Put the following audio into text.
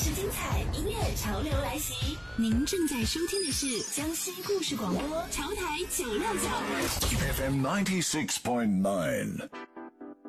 事精彩，音乐潮流来袭。您正在收听的是江西故事广播潮台969 FM 96.9。